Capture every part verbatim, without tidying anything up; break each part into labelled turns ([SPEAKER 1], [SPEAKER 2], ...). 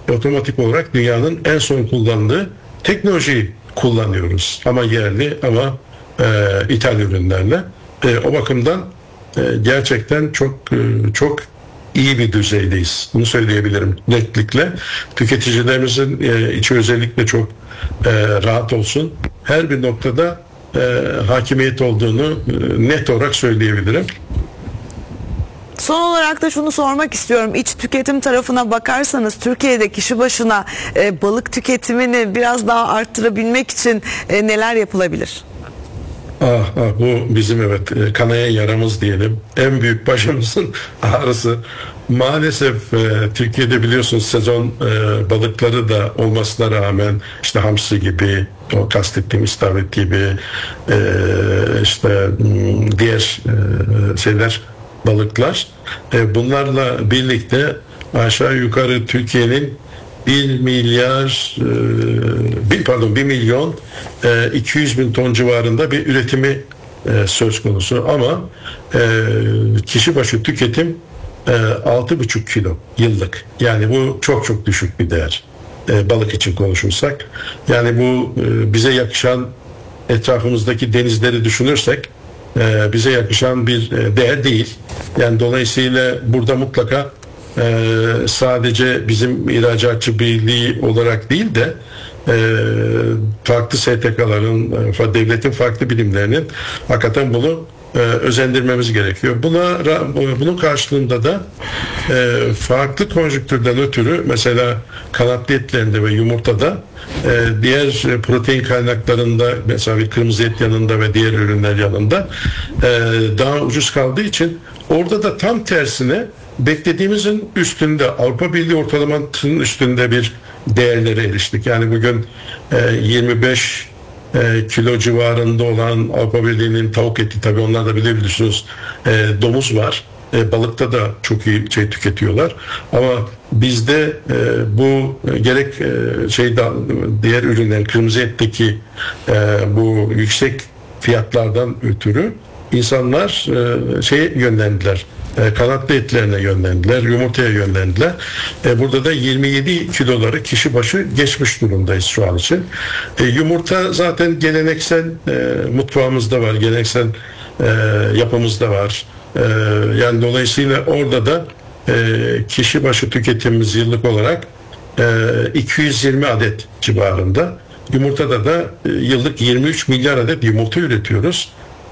[SPEAKER 1] otomatik olarak dünyanın en son kullandığı teknolojiyi kullanıyoruz. Ama yerli ama e, ithal ürünlerle. E, o bakımdan e, gerçekten çok e, çok iyi bir düzeydeyiz. Bunu söyleyebilirim netlikle. Tüketicilerimizin e, içi özellikle çok e, rahat olsun. Her bir noktada e, hakimiyet olduğunu e, net olarak söyleyebilirim.
[SPEAKER 2] Son olarak da şunu sormak istiyorum. İç tüketim tarafına bakarsanız Türkiye'de kişi başına e, balık tüketimini biraz daha arttırabilmek için e, neler yapılabilir?
[SPEAKER 1] Ah, ah, bu bizim evet e, kanayan yaramız diyelim. En büyük başımızın ağrısı. Maalesef e, Türkiye'de biliyorsunuz sezon e, balıkları da olmasına rağmen işte hamsi gibi, o kastettiğim istavrit gibi e, işte diğer e, şeyler, balıklar. E, bunlarla birlikte aşağı yukarı Türkiye'nin bir milyar e, bir pardon bir milyon e, iki yüz bin ton civarında bir üretimi e, söz konusu ama e, kişi başı tüketim e, altı buçuk kilo yıllık. Yani bu çok çok düşük bir değer. E, balık için konuşursak. Yani bu e, bize yakışan, etrafımızdaki denizleri düşünürsek e, bize yakışan bir e, değer değil. Yani dolayısıyla burada mutlaka Ee, sadece bizim ihracatçı birliği olarak değil de e, farklı S T K'ların, e, devletin farklı birimlerinin hakikaten bunu e, özendirmemiz gerekiyor. Buna bunun karşılığında da e, farklı konjüktürden ötürü mesela kanatlı etlerinde ve yumurtada e, diğer protein kaynaklarında mesela bir kırmızı et yanında ve diğer ürünler yanında e, daha ucuz kaldığı için orada da tam tersine beklediğimizin üstünde, Avrupa Birliği ortalamasının üstünde bir değerlere eriştik. Yani bugün e, yirmi beş e, kilo civarında olan Avrupa Birliği'nin tavuk eti, tabii onlar da bilebilirsiniz, e, domuz var. E, balıkta da çok iyi şey tüketiyorlar. Ama bizde e, bu e, gerek e, şeyde diğer ürünlerin, kırmızı etteki e, bu yüksek fiyatlardan ötürü insanlar e, şeye yönlendiler. E, kanatlı etlerine yönlendiler, yumurtaya yönlendiler. E, burada da yirmi yedi kiloları kişi başı geçmiş durumdayız şu an için. E, yumurta zaten geleneksel e, mutfağımızda var, geleneksel e, yapımızda var. E, yani dolayısıyla orada da e, kişi başı tüketimimiz yıllık olarak e, iki yüz yirmi adet civarında. Yumurtada da e, yıllık yirmi üç milyar adet yumurta üretiyoruz.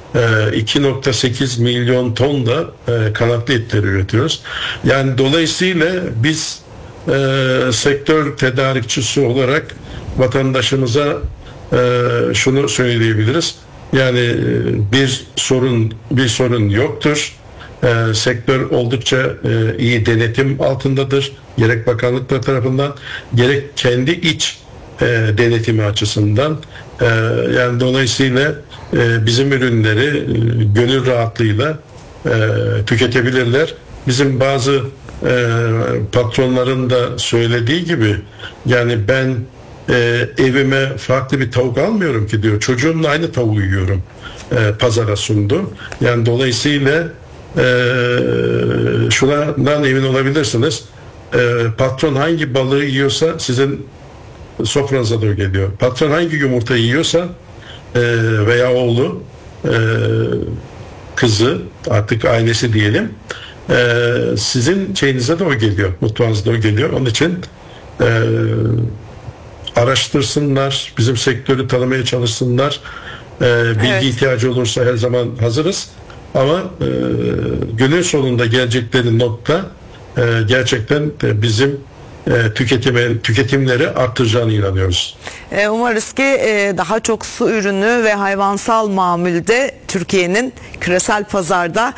[SPEAKER 1] iki nokta sekiz milyon ton da e, kanatlı etleri üretiyoruz. Yani dolayısıyla biz e, sektör tedarikçisi olarak vatandaşımıza e, şunu söyleyebiliriz. Yani e, bir sorun bir sorun yoktur. E, sektör oldukça e, iyi denetim altındadır. Gerek bakanlıklar tarafından gerek kendi iç e, denetimi açısından. E, yani dolayısıyla e, bizim ürünleri e, gönül rahatlığıyla e, tüketebilirler. Bizim bazı e, patronların da söylediği gibi yani ben e, evime farklı bir tavuk almıyorum ki diyor. Çocuğumla aynı tavuğu yiyorum. E, pazara sundu. Yani dolayısıyla e, şundan emin olabilirsiniz. E, patron hangi balığı yiyorsa sizin sofranıza doğru geliyor. Patron hangi yumurta yiyorsa e, veya oğlu, e, kızı, artık ailesi diyelim, e, sizin şeyinize doğru geliyor, mutfağınıza doğru geliyor. Onun için e, araştırsınlar, bizim sektörü tanımaya çalışsınlar. E, bilgi evet. ihtiyacı olursa her zaman hazırız. Ama e, günün sonunda gelecekleri nokta e, gerçekten e, bizim tüketimi, tüketimleri arttıracağına inanıyoruz.
[SPEAKER 2] Umarız ki daha çok su ürünü ve hayvansal mamulde Türkiye'nin küresel pazarda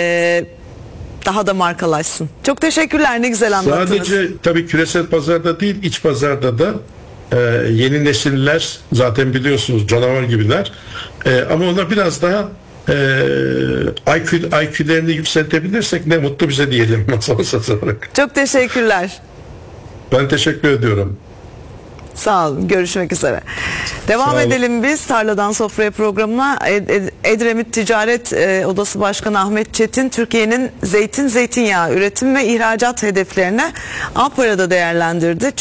[SPEAKER 2] daha da markalaşsın. Çok teşekkürler, ne güzel anlattınız.
[SPEAKER 1] Sadece tabii küresel pazarda değil, iç pazarda da yeni nesiller zaten biliyorsunuz canavar gibiler. Ama ona biraz daha I Q, I Q'lerini yükseltebilirsek ne mutlu bize diyelim masal satarak.
[SPEAKER 2] Çok teşekkürler.
[SPEAKER 1] Ben teşekkür ediyorum.
[SPEAKER 2] Sağ olun. Görüşmek üzere. Devam edelim biz Tarladan Sofraya programına. Edremit Ticaret Odası Başkanı Ahmet Çetin, Türkiye'nin zeytin, zeytinyağı üretim ve ihracat hedeflerini Ankara'da değerlendirdi.